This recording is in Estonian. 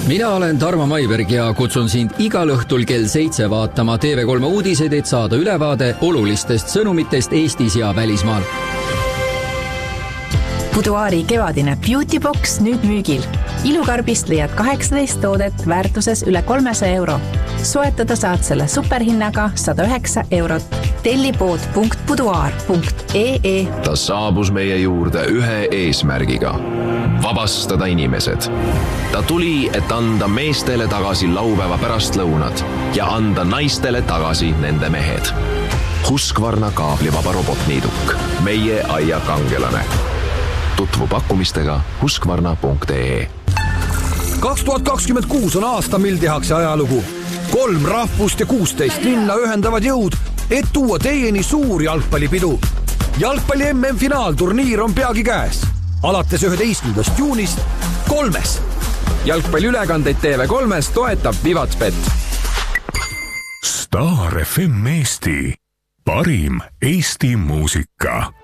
Mina olen Tarmo Maiberg ja kutsun sind igal õhtul kell 7 vaatama TV3 uudiseid, et saada ülevaade olulistest sõnumitest Eestis ja välismaal. Buduaari kevadine Beauty Box nüüd müügil. Ilukarbist leiad 18 toodet väärtuses üle 300 euro. Soetada saad selle superhinnaga 109 eurot. tellipood.buduaar.ee. Ta saabus meie juurde ühe eesmärgiga. Vabastada inimesed. Ta tuli, et anda meestele tagasi laupäeva pärastlõunad ja anda naistele tagasi nende mehed. Husqvarna kaablivaba robotniiduk. Meie aia kangelane. Tutvu pakkumistega husqvarna.ee. 2026 on aasta, mil tehakse ajalugu. 3 rahvust ja 16 linna ühendavad jõud, et tuua teieni suur jalgpallipidu. Jalgpalli MM-finaalturniir on peagi käes. Alates 11. juunist 3. Jalgpalliülekandeid TV3-s toetab Vivatbet. Star FM Eesti. Parim Eesti muusika.